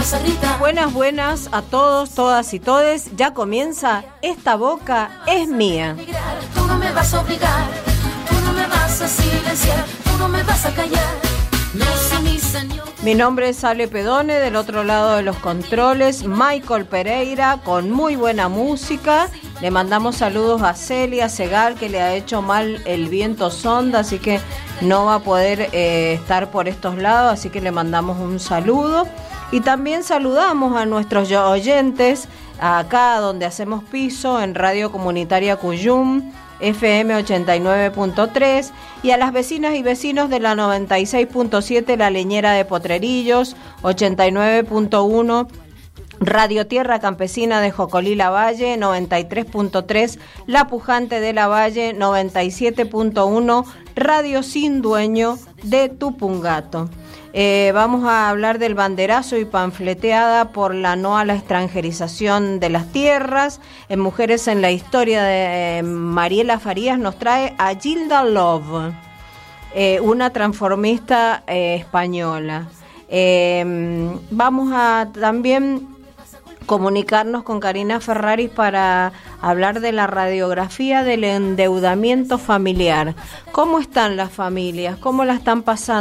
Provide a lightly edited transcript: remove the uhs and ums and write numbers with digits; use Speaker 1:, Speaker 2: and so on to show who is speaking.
Speaker 1: Buenas, buenas a todos, todas y todes. Ya comienza Esta Boca es Mía.
Speaker 2: Tú no me vas a obligar, tú no me vas a silenciar, tú no me vas a callar.
Speaker 1: Mi nombre es Ale Pedone, del otro lado de los controles, Michael Pereira, con muy buena música. Le mandamos saludos a Celia Segal, que le ha hecho mal el viento sonda, así que no va a poder estar por estos lados, así que le mandamos un saludo. Y también saludamos a nuestros oyentes acá donde hacemos piso, en Radio Comunitaria Cuyum, FM 89.3, y a las vecinas y vecinos de la 96.7 La Leñera de Potrerillos, 89.1 Radio Tierra Campesina de Jocolí La Valle, 93.3 La Pujante de La Valle, 97.1 Radio Sin Dueño de Tupungato. Vamos a hablar del banderazo y panfleteada por la no a la extranjerización de las tierras. En Mujeres en la Historia de Mariela Farías nos trae a Gilda Love, una transformista española. Vamos a también comunicarnos con Karina Ferraris para hablar de la radiografía del endeudamiento familiar. ¿Cómo están las familias? ¿Cómo la están pasando